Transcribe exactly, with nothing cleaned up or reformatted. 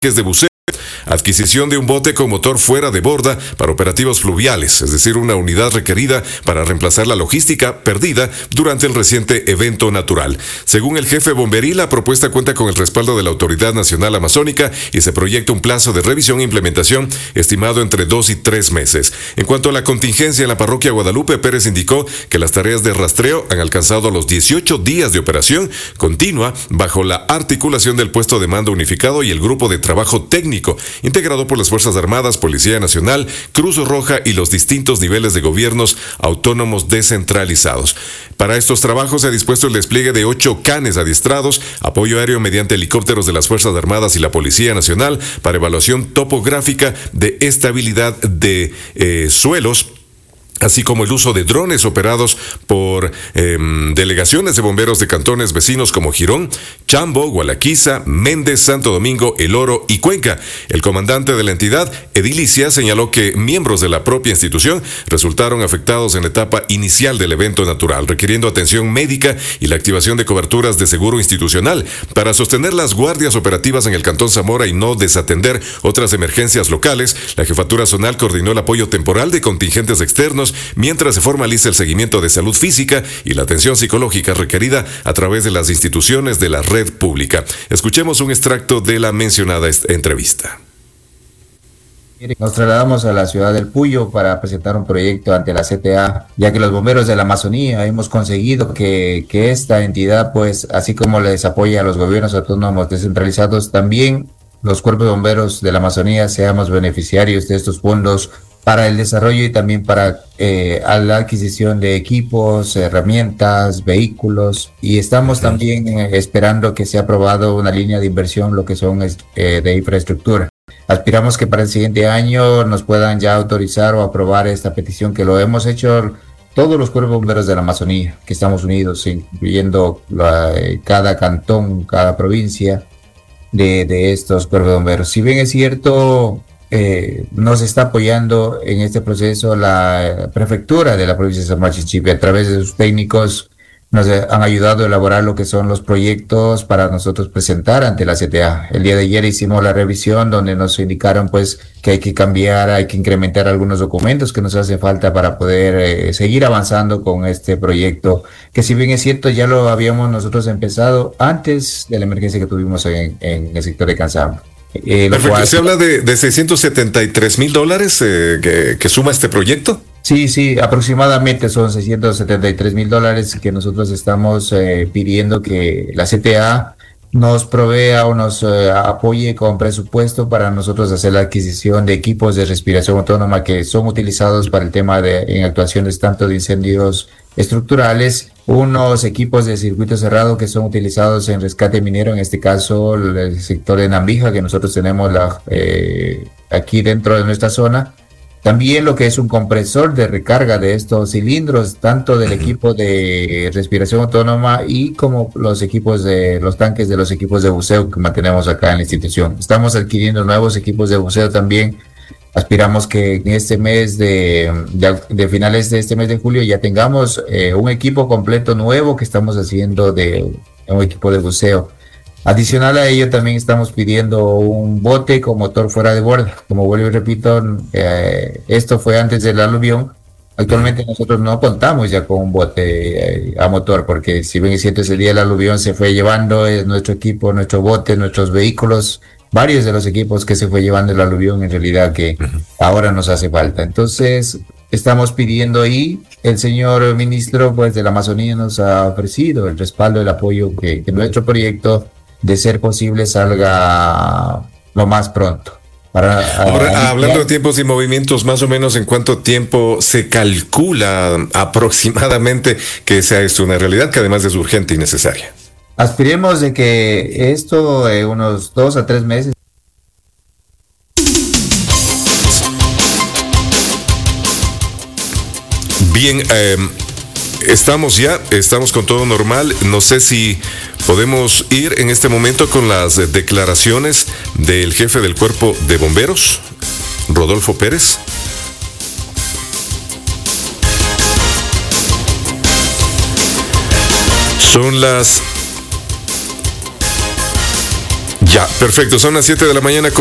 de buceo, adquisición de un bote con motor fuera de borda para operativos fluviales, es decir, una unidad requerida para reemplazar la logística perdida durante el reciente evento natural. Según el jefe bomberil, la propuesta cuenta con el respaldo de la Autoridad Nacional Amazónica y se proyecta un plazo de revisión e implementación estimado entre dos y tres meses. En cuanto a la contingencia en la parroquia Guadalupe, Pérez indicó que las tareas de rastreo han alcanzado los dieciocho días de operación continua bajo la articulación del puesto de mando unificado y el grupo de trabajo técnico integrado por las Fuerzas Armadas, Policía Nacional, Cruz Roja y los distintos niveles de gobiernos autónomos descentralizados. Para estos trabajos se ha dispuesto el despliegue de ocho canes adiestrados, apoyo aéreo mediante helicópteros de las Fuerzas Armadas y la Policía Nacional para evaluación topográfica de estabilidad de eh, suelos, así como el uso de drones operados por eh, delegaciones de bomberos de cantones vecinos como Girón, Chambo, Gualaquiza, Méndez, Santo Domingo, El Oro y Cuenca. El comandante de la entidad, Edilicia, señaló que miembros de la propia institución resultaron afectados en la etapa inicial del evento natural, requiriendo atención médica y la activación de coberturas de seguro institucional para sostener las guardias operativas en el Cantón Zamora y no desatender otras emergencias locales. La jefatura zonal coordinó el apoyo temporal de contingentes externos mientras se formaliza el seguimiento de salud física y la atención psicológica requerida a través de las instituciones de la red pública. Escuchemos un extracto de la mencionada entrevista. Nos trasladamos a la ciudad del Puyo para presentar un proyecto ante la C T A, ya que los bomberos de la Amazonía hemos conseguido que, que esta entidad, pues, así como les apoya a los gobiernos autónomos descentralizados, también los cuerpos de bomberos de la Amazonía seamos beneficiarios de estos fondos para el desarrollo y también para eh, a la adquisición de equipos, herramientas, vehículos, y estamos uh-huh. también eh, esperando que sea aprobado una línea de inversión, lo que son eh, de infraestructura. Aspiramos que para el siguiente año nos puedan ya autorizar o aprobar esta petición, que lo hemos hecho todos los cuerpos bomberos de la Amazonía, que estamos unidos, incluyendo la, eh, cada cantón, cada provincia de, de estos cuerpos bomberos. Si bien es cierto, Eh, nos está apoyando en este proceso la prefectura de la provincia de San Martín Chipe. A través de sus técnicos nos han ayudado a elaborar lo que son los proyectos para nosotros presentar ante la C T A. El día de ayer hicimos la revisión donde nos indicaron pues que hay que cambiar, hay que incrementar algunos documentos que nos hace falta para poder eh, seguir avanzando con este proyecto, que si bien es cierto ya lo habíamos nosotros empezado antes de la emergencia que tuvimos en, en el sector de Canzam. Eh, Perfecto. Cual, ¿Se habla de, de seiscientos setenta y tres mil dólares eh, que, que suma este proyecto? Sí, sí, aproximadamente son seiscientos setenta y tres mil dólares que nosotros estamos eh, pidiendo que la C T A nos provea o nos eh, apoye con presupuesto para nosotros hacer la adquisición de equipos de respiración autónoma que son utilizados para el tema de en actuaciones tanto de incendios estructurales, unos equipos de circuito cerrado que son utilizados en rescate minero, en este caso el sector de Nambija, que nosotros tenemos la, eh, aquí dentro de nuestra zona. También lo que es un compresor de recarga de estos cilindros, tanto del equipo de respiración autónoma y como los equipos de los tanques de los equipos de buceo que mantenemos acá en la institución. Estamos adquiriendo nuevos equipos de buceo también. Aspiramos que en este mes de, de, de finales de este mes de julio ya tengamos eh, un equipo completo nuevo que estamos haciendo de un equipo de buceo. Adicional a ello también estamos pidiendo un bote con motor fuera de borda. Como vuelvo y repito, eh, esto fue antes del aluvión. Actualmente nosotros no contamos ya con un bote eh, a motor, porque si bien es cierto ese día del aluvión se fue llevando eh, nuestro equipo, nuestro bote, nuestros vehículos, varios de los equipos que se fue llevando el aluvión en realidad que uh-huh. ahora nos hace falta. Entonces estamos pidiendo ahí, el señor ministro pues de la Amazonía nos ha ofrecido el respaldo, el apoyo que, que nuestro proyecto, de ser posible, salga lo más pronto. Para, Ahora, a, hablando de tiempos y movimientos, más o menos en cuánto tiempo se calcula aproximadamente que sea esto una realidad, que además es urgente y necesaria. Aspiremos de que esto en eh, unos dos a tres meses. Bien, eh, estamos ya, estamos con todo normal. No sé si podemos ir en este momento con las declaraciones del jefe del Cuerpo de Bomberos, Rodolfo Pérez. Son las Ya, perfecto. Son las siete de la mañana.